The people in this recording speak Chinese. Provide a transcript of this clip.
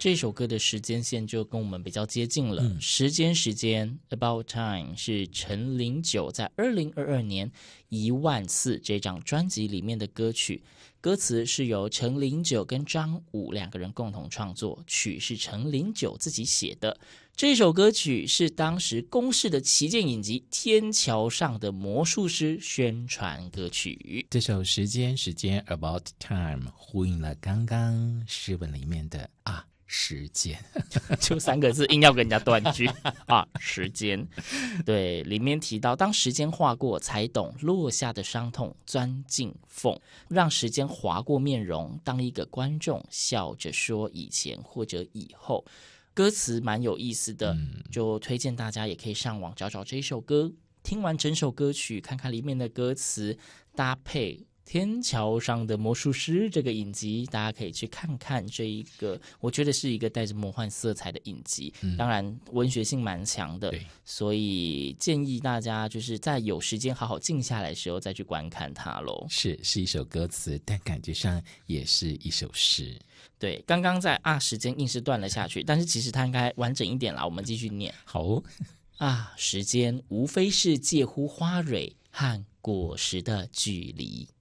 这首歌的时间线就跟我们比较接近了。时间 About Time 是陈零九在2022年10000次这张专辑里面的歌曲，歌词是由陈零九跟张武两个人共同创作，曲是陈零九自己写的。这首歌曲是当时公视的旗舰影集《天桥上的魔术师》宣传歌曲。 这首时间 About Time 呼应了刚刚诗文里面的时间就3个字硬要跟人家断句时间。对，里面提到当时间划过才懂落下的伤痛钻进缝，让时间划过面容，当一个观众笑着说以前或者以后。歌词蛮有意思的，就推荐大家也可以上网找找这首歌，听完整首歌曲看看里面的歌词，搭配天桥上的魔术师这个影集，大家可以去看看这一个我觉得是一个带着魔幻色彩的影集，当然文学性蛮强的，所以建议大家就是在有时间好好静下来的时候再去观看它咯。 是一首歌词，但感觉上也是一首诗。 对，刚刚在时间硬是断了下去，但是其实它应该完整一点啦，我们继续念。 好时间无非是介乎花蕊和果实的距离。